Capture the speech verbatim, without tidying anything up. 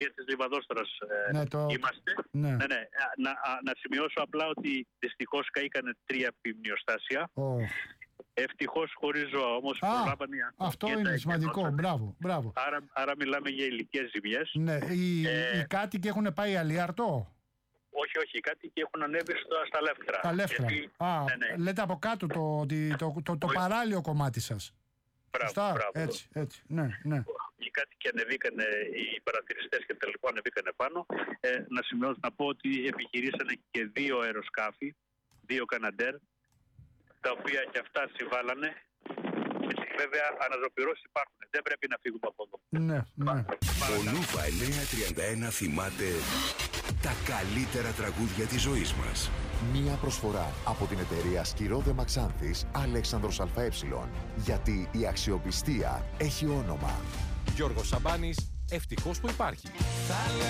επαρχία της Λιβαδόστρας ε, ναι, το... είμαστε. Ναι. Ναι, ναι. Να, να, να σημειώσω απλά ότι δυστυχώς καήκανε τρία πυμνιοστάσια. Oh. Ευτυχώς χωρίς ζώα, όμως προλάβανε. Αυτό είναι σημαντικό. Μπράβο, μπράβο. Άρα, άρα μιλάμε για υλικές ζημιές. Ναι, οι, ε, οι κάτοικοι έχουν πάει Αλιάρτο. Όχι, όχι, οι κάτοικοι έχουν ανέβει στα, στα Λεύκρα. Τα Λεύκρα. Γιατί, Α, ναι, ναι. Λέτε από κάτω το, το, το, το, το παράλιο κομμάτι σας. Μπράβο, μπράβο. Έτσι, έτσι, ναι, ναι. Οι κάτοικοι ανεβήκανε, οι παρατηρητές και τα λοιπά ανεβήκανε πάνω. Ε, να σημειώσω, να πω ότι επιχειρήσανε και δύο αεροσκάφη, δύο Καναντέρ, τα οποία και αυτά συμβάλανε. Βέβαια, αναζωπυρώσεις υπάρχουν. Δεν πρέπει να φύγουμε από εδώ. Ναι, ναι. Ο Νούφα εννιακόσια τριάντα ένα θυμάται τα καλύτερα τραγούδια της ζωής μας. Μία προσφορά από την εταιρεία Σκυρόδε Μαξάνθης Αλέξανδρος ΑΕ. Γιατί η αξιοπιστία έχει όνομα. Γιώργος Σαμπάνης, ευτυχώς που υπάρχει.